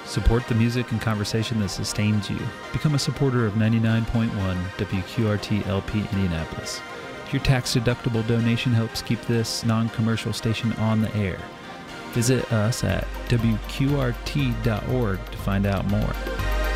Support the music and conversation that sustains you. Become a supporter of 99.1 WQRT LP Indianapolis. Your tax-deductible donation helps keep this non-commercial station on the air. Visit us at WQRT.org to find out more.